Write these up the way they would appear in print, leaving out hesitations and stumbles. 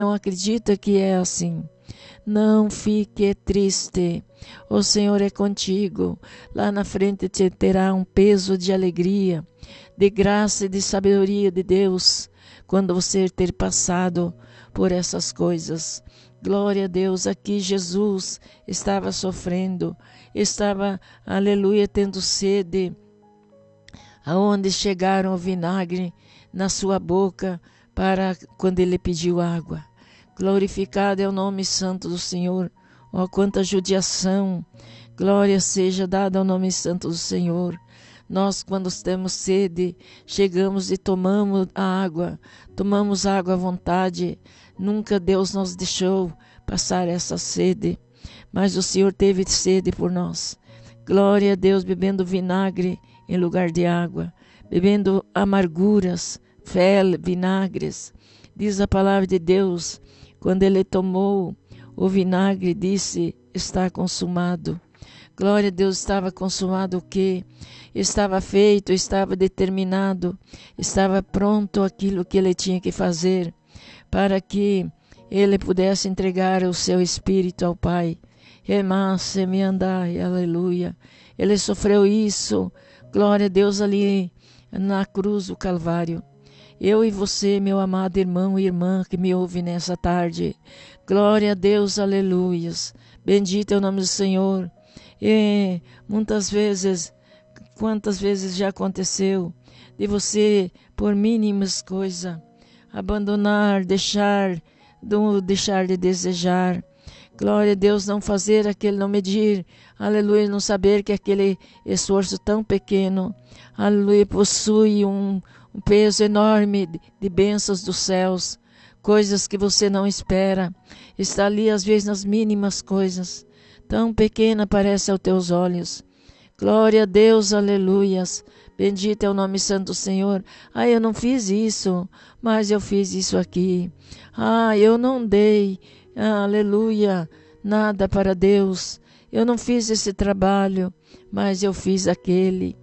não acredita que é assim, não fique triste. O Senhor é contigo. Lá na frente te terá um peso de alegria, de graça e de sabedoria de Deus, quando você ter passado por essas coisas. Glória a Deus. Aqui Jesus estava sofrendo, estava, aleluia, tendo sede, aonde chegaram o vinagre na sua boca para quando ele pediu água. Glorificado é o nome santo do Senhor. Oh, quanta judiação. Glória seja dada ao nome santo do Senhor. Nós, quando temos sede, chegamos e tomamos água à vontade. Nunca Deus nos deixou passar essa sede, mas o Senhor teve sede por nós. Glória a Deus, bebendo vinagre em lugar de água, bebendo amarguras, fel, vinagres. Diz a palavra de Deus, quando ele tomou o vinagre, disse, está consumado. Glória a Deus, estava consumado o quê? Estava feito, estava determinado, estava pronto aquilo que ele tinha que fazer, para que ele pudesse entregar o seu espírito ao Pai. Remasse me andai, aleluia. Ele sofreu isso, glória a Deus, ali na cruz do Calvário. Eu e você, meu amado irmão e irmã que me ouve nessa tarde, glória a Deus, aleluias. Bendito é o nome do Senhor. E muitas vezes, quantas vezes já aconteceu de você, por mínimas coisas, abandonar, deixar de desejar. Glória a Deus, não fazer aquele, não medir, aleluia, não saber que aquele esforço tão pequeno, aleluia, possui um peso enorme de bênçãos dos céus, coisas que você não espera, está ali às vezes nas mínimas coisas, tão pequena parece aos teus olhos. Glória a Deus, aleluias, bendito é o nome santo do Senhor. Eu não fiz isso, mas eu fiz isso aqui. Eu não dei, aleluia, nada para Deus. Eu não fiz esse trabalho, mas eu fiz aquele.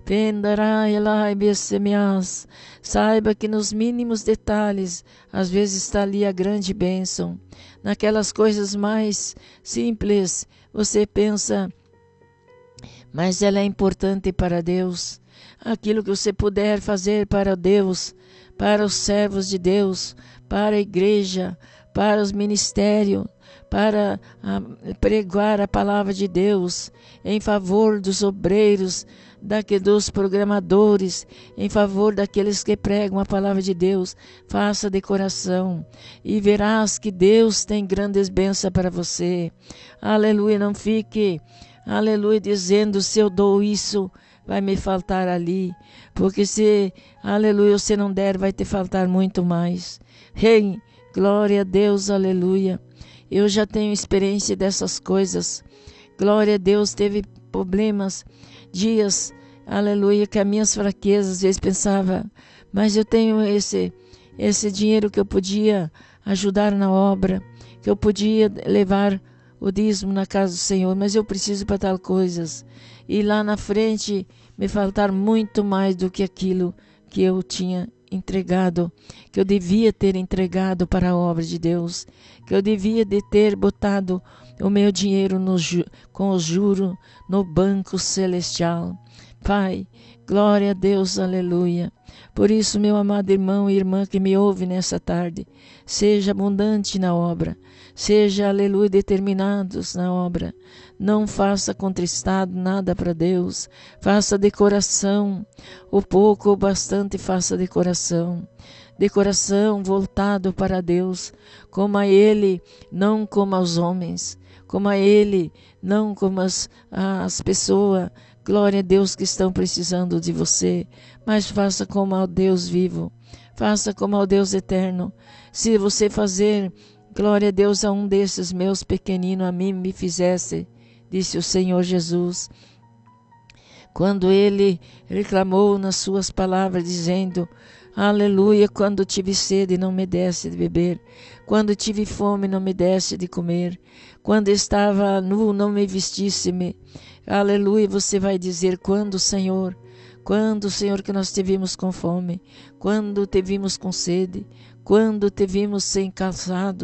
Saiba que nos mínimos detalhes, às vezes está ali a grande bênção. Naquelas coisas mais simples, você pensa, mas ela é importante para Deus. Aquilo que você puder fazer para Deus, para os servos de Deus, para a igreja, para os ministérios, para pregar a palavra de Deus, em favor dos obreiros, dos programadores, em favor daqueles que pregam a palavra de Deus, faça de coração e verás que Deus tem grandes bênçãos para você. Aleluia, não fique, aleluia, dizendo, se eu dou isso, vai me faltar ali, porque se, aleluia, você não der, vai te faltar muito mais. Rei, glória a Deus, aleluia. Eu já tenho experiência dessas coisas. Glória a Deus, teve problemas, dias, aleluia, que as minhas fraquezas, às vezes pensava, mas eu tenho esse dinheiro que eu podia ajudar na obra, que eu podia levar o dízimo na casa do Senhor, mas eu preciso para tal coisas. E lá na frente me faltar muito mais do que aquilo que eu tinha entregado, que eu devia ter entregado para a obra de Deus, que eu devia de ter botado o meu dinheiro com o juro no banco celestial. Pai, glória a Deus, aleluia. Por isso, meu amado irmão e irmã que me ouve nessa tarde, seja abundante na obra, seja, aleluia, determinados na obra. Não faça contristado nada para Deus, faça de coração, o pouco ou bastante faça de coração voltado para Deus, como a Ele, não como aos homens, como a Ele, não como as pessoas, glória a Deus, que estão precisando de você, mas faça como ao Deus vivo, faça como ao Deus eterno. Se você fazer, glória a Deus, a um desses meus pequeninos, a mim me fizesse, disse o Senhor Jesus, quando Ele reclamou nas suas palavras, dizendo, aleluia, quando tive sede não me desse de beber, quando tive fome não me desse de comer, quando estava nu não me vestisse-me. Aleluia, você vai dizer, quando, Senhor, que nós tivemos com fome, quando tivemos com sede, quando te vimos sem calçado,